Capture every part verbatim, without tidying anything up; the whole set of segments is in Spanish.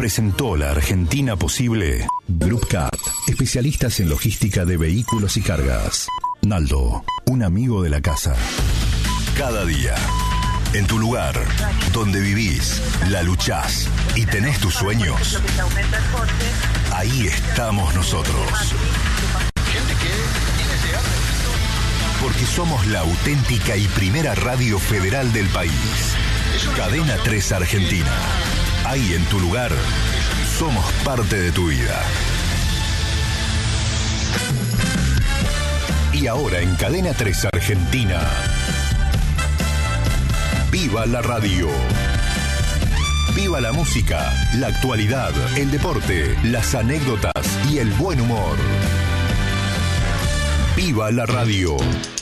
presentó La Argentina Posible. Group Cat, especialistas en logística de vehículos y cargas. Naldo, un amigo de la casa. Cada día, en tu lugar, donde vivís, la luchás y tenés tus sueños, ahí estamos nosotros. Porque somos la auténtica y primera radio federal del país. Cadena tres Argentina. Ahí en tu lugar, somos parte de tu vida. Y ahora en Cadena tres Argentina, ¡viva la radio! ¡Viva la música, la actualidad, el deporte, las anécdotas y el buen humor! ¡Viva la radio!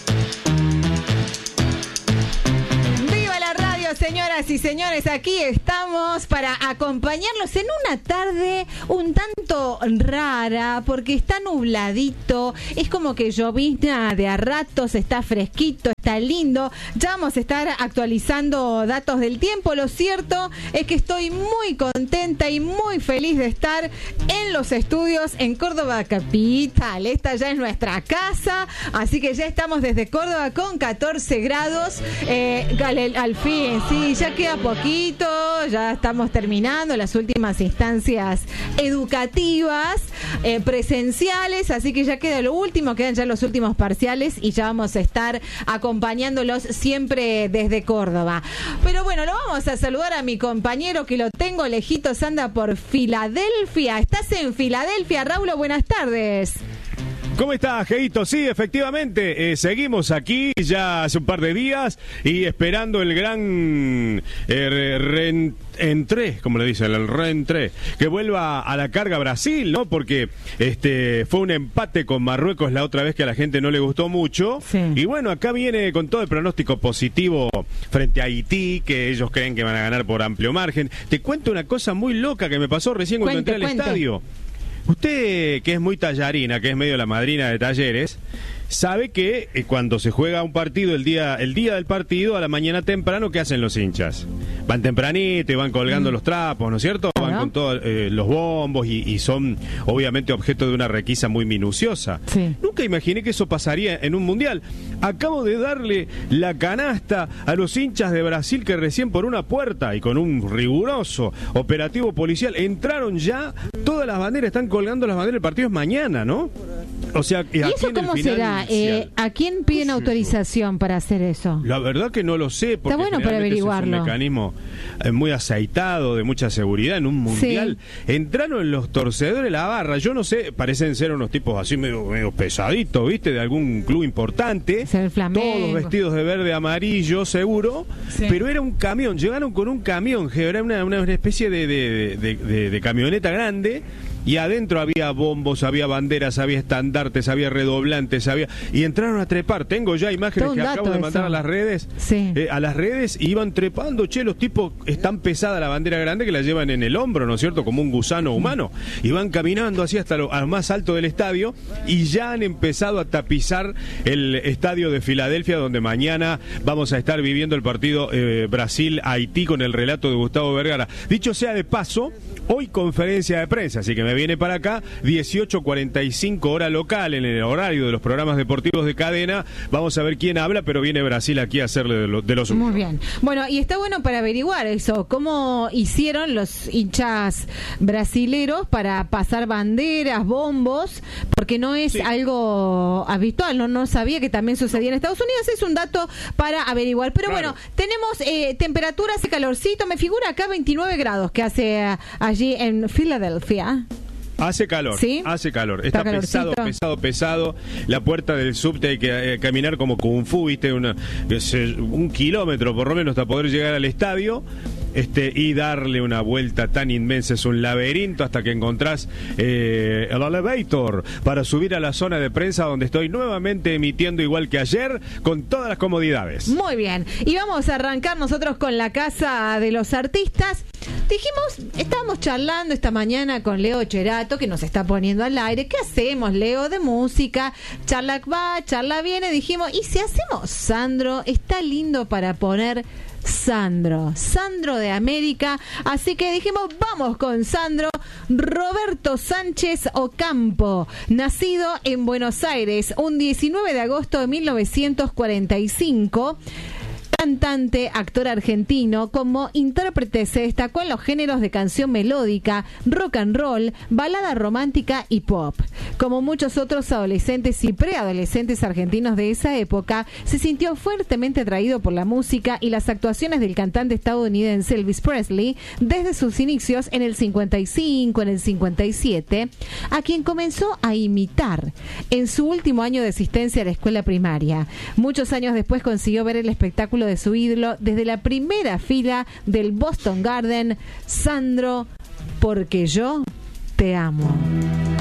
Señoras y señores, aquí estamos para acompañarlos en una tarde un tanto rara porque está nubladito, es como que llovizna de a ratos, está fresquito, está lindo. Ya vamos a estar actualizando datos del tiempo. Lo cierto es que estoy muy contenta y muy feliz de estar en los estudios en Córdoba Capital. Esta ya es nuestra casa, así que ya estamos desde Córdoba con catorce grados. Eh, al, al fin, sí, ya queda poquito, ya estamos terminando las últimas instancias educativas, eh, presenciales, así que ya queda lo último, quedan ya los últimos parciales y ya vamos a estar acompañándolos siempre desde Córdoba. Pero bueno, lo vamos a saludar a mi compañero que lo tengo lejitos, anda por Filadelfia. ¿Estás en Filadelfia, Raúl? Buenas tardes. ¿Cómo estás, Geito? Sí, efectivamente, eh, seguimos aquí ya hace un par de días y esperando el gran eh, reentré, como le dicen, el reentré, que vuelva a la carga Brasil, ¿no? Porque este fue un empate con Marruecos la otra vez que a la gente no le gustó mucho. Sí. Y bueno, acá viene con todo el pronóstico positivo frente a Haití, que ellos creen que van a ganar por amplio margen. Te cuento una cosa muy loca que me pasó recién cuando cuente, entré al cuente. estadio. Usted, que es muy tallarina, que es medio la madrina de Talleres, sabe que eh, cuando se juega un partido, el día el día del partido, a la mañana temprano, ¿qué hacen los hinchas? Van tempranito y van colgando mm. los trapos, ¿no es cierto? Van con todos eh, los bombos y, y son obviamente objeto de una requisa muy minuciosa. Sí. Nunca imaginé que eso pasaría en un mundial. Acabo de darle la canasta a los hinchas de Brasil que recién por una puerta y con un riguroso operativo policial entraron ya, todas las banderas, están colgando las banderas, el partido es mañana, ¿no? O sea, ¿y eso cómo será? Eh, ¿A quién piden no sé autorización yo. para hacer eso? La verdad que no lo sé, porque está bueno para averiguarlo. Es un mecanismo eh, muy aceitado, de mucha seguridad en un mundial. Sí. Entraron los torcedores de la barra, yo no sé, parecen ser unos tipos así medio, medio pesaditos, ¿viste? De algún club importante. El Flamengo. Todos vestidos de verde amarillo, seguro. Sí. Pero era un camión, llegaron con un camión, era una, una especie de, de, de, de, de camioneta grande. Y adentro había bombos, había banderas, había estandartes, había redoblantes, había y entraron a trepar. Tengo ya imágenes que acabo de mandar eso. a las redes, sí. eh, a las redes, y iban trepando. Che, los tipos, es tan pesada la bandera grande que la llevan en el hombro, ¿no es cierto? Como un gusano humano. Y van caminando así hasta lo, al más alto del estadio y ya han empezado a tapizar el estadio de Filadelfia, donde mañana vamos a estar viviendo el partido eh, Brasil-Haití con el relato de Gustavo Vergara. Dicho sea de paso, hoy conferencia de prensa, así que me viene para acá, dieciocho cuarenta y cinco hora local, en el horario de los programas deportivos de cadena. Vamos a ver quién habla, pero viene Brasil aquí a hacerle de lo, de lo suyo. Muy bien. Bueno, y está bueno para averiguar eso, cómo hicieron los hinchas brasileros para pasar banderas, bombos, porque no es sí. algo habitual, no, no sabía que también sucedía en Estados Unidos, es un dato para averiguar. Pero claro. bueno, tenemos eh, temperaturas y calorcito, me figura acá veintinueve grados que hace uh, allí en Filadelfia. Hace calor, ¿sí? hace calor. Está, Está pesado, pesado, pesado. La puerta del subte hay que eh, caminar como kung fu, ¿viste? Una, un kilómetro por lo menos hasta poder llegar al estadio. Este, y darle una vuelta tan inmensa, es un laberinto hasta que encontrás eh, el elevator para subir a la zona de prensa donde estoy nuevamente emitiendo igual que ayer con todas las comodidades. Muy bien, y vamos a arrancar nosotros con la Casa de los Artistas. Dijimos, estábamos charlando esta mañana con Leo Cherato, que nos está poniendo al aire. ¿Qué hacemos, Leo, de música? Charla va, charla viene. Dijimos, ¿y si hacemos, Sandro? Está lindo para poner Sandro, Sandro de América. Así que dijimos, vamos con Sandro. Roberto Sánchez Ocampo, nacido en Buenos Aires un diecinueve de agosto de mil novecientos cuarenta y cinco. Cantante, actor argentino, como intérprete se destacó en los géneros de canción melódica, rock and roll, balada romántica y pop. Como muchos otros adolescentes y preadolescentes argentinos de esa época, se sintió fuertemente atraído por la música y las actuaciones del cantante estadounidense Elvis Presley desde sus inicios en el cincuenta y cinco, en el cincuenta y siete, a quien comenzó a imitar en su último año de asistencia a la escuela primaria. Muchos años después consiguió ver el espectáculo de su ídolo desde la primera fila del Boston Garden. Sandro, porque yo te amo.